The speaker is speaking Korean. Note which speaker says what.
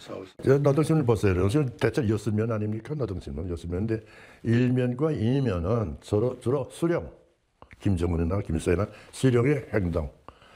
Speaker 1: 노동신문 보세요. 지금 대체 6면 아닙니까? 노동신문 6면인데 1면과 2면은 주로 수령, 김정은이나 김일성이나 수령의 행동,